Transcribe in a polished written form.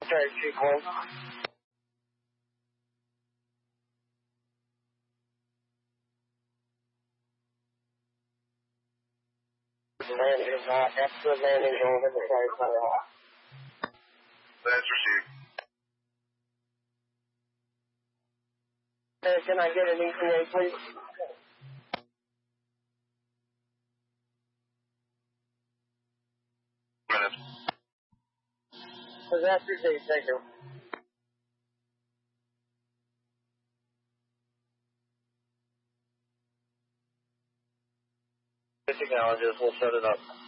Sorry, 2-1. Landing, extra landing over the side. That's received. Can I get an ETA, please? Minutes. That's received, thank you. Technologists, we'll set it up.